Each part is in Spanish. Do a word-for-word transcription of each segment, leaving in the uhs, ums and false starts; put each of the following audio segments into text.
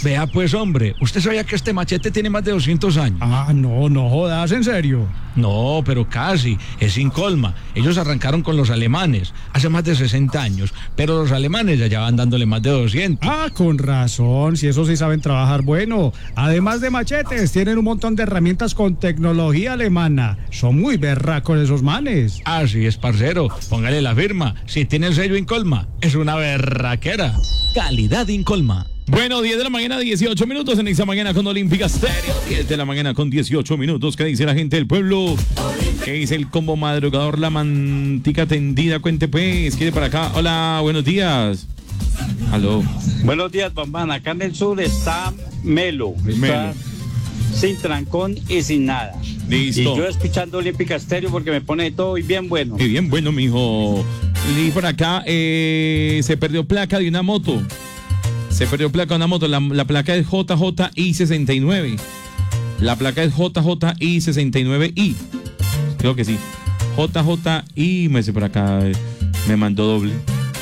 Vea pues, hombre, ¿usted sabía que este machete tiene más de doscientos años? Ah, no, no jodas, ¿en serio? No, pero casi, es Incolma. Ellos arrancaron con los alemanes hace más de sesenta años, pero los alemanes ya van dándole más de doscientos. Ah, con razón, si eso sí saben trabajar bueno. Además de machetes, tienen un montón de herramientas con tecnología alemana. Son muy berracos esos manes. Así es, parcero, póngale la firma. Si tiene el sello Incolma, es una berraquera. Calidad Incolma. Bueno, diez de la mañana, dieciocho minutos en esta mañana con Olímpica Stereo. diez de la mañana con dieciocho minutos. ¿Qué dice la gente del pueblo? ¿Qué dice el combo madrugador? La mantica tendida. Cuente pues, quiere para acá. Hola, buenos días. Aló. Buenos días, Bambán. Acá en el sur está Melo. Está Melo. sin trancón y sin nada. Listo. Y yo escuchando Olímpica Stereo porque me pone de todo y bien bueno. Y bien bueno, mijo. Y por acá eh, se perdió placa de una moto. Se perdió placa de una moto. La, la placa es J J I sesenta y nueve. La placa es J J I sesenta y nueve I. Creo que sí. J J I, me dice por acá, me mandó doble.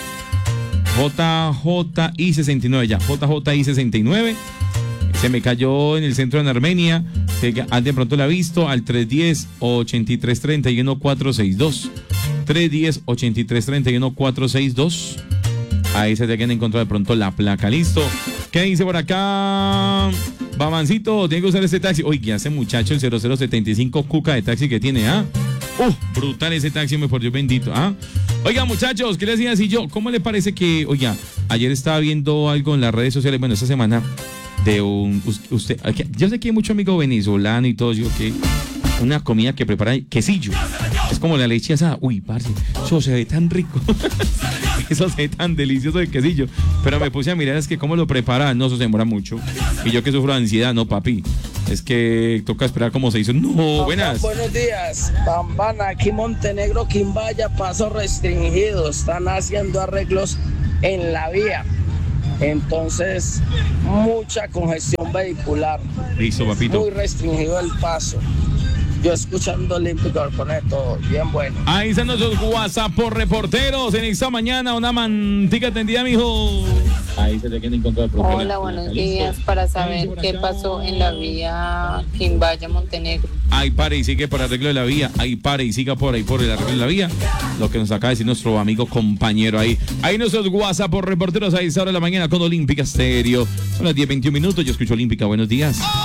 J J I sesenta y nueve, ya. J J I sesenta y nueve. Se me cayó en el centro de Armenia. Alguien pronto la ha visto al tres uno cero, ochenta y tres treinta y uno, cuatro seis dos. tres uno cero, ochenta y tres treinta y uno, cuatro seis dos. Ahí se te queda encontrar de pronto la placa. Listo. ¿Qué dice por acá? Bamancito, tiene que usar este taxi. Oye, ese muchacho, el cero cero setenta y cinco Cuca de taxi que tiene, ¿ah? Uh, brutal ese taxi, me por Dios bendito, ¿ah? Oiga, muchachos, ¿qué les decía así yo? ¿Cómo le parece que, oiga, ayer estaba viendo algo en las redes sociales, bueno, esta semana, de un, usted, yo sé que hay mucho amigo venezolano y todo, yo que una comida que prepara quesillo. Es como la leche asada. Uy, parce, eso se ve tan rico. Eso se ve tan delicioso el quesillo. Pero me puse a mirar, es que cómo lo preparan. No, eso se demora mucho. Y yo que sufro de ansiedad, no, papi. Es que toca esperar como se hizo. No, buenas. Buenos días, Bambana. Aquí Montenegro, Quimbaya, paso restringido. Están haciendo arreglos en la vía. Entonces, mucha congestión vehicular. Listo, papito. Muy restringido el paso. Yo escuchando Olímpico pone todo bien bueno. Ahí están nuestros WhatsApp por reporteros en esta mañana. Una mantica tendida, mijo. Ahí se te queda encontrar. Hola, buenos días. Para saber qué pasó en la vía Quimbaya, Montenegro. Ahí pare y sigue por arreglo de la vía. Ahí pare y siga por ahí por el arreglo de la vía. Lo que nos acaba de decir nuestro amigo compañero ahí. Ahí nuestros WhatsApp por reporteros. Ahí está hora de la mañana con Olímpica Stereo. Son las diez veintiún minutos. Yo escucho Olímpica. Buenos días.